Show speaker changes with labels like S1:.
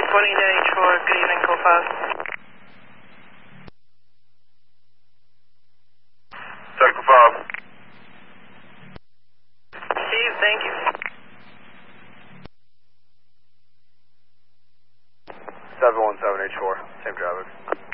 S1: 749H4, good evening, code 5.
S2: Technical 5.
S1: Steve, thank you.
S2: 717H4, same traffic.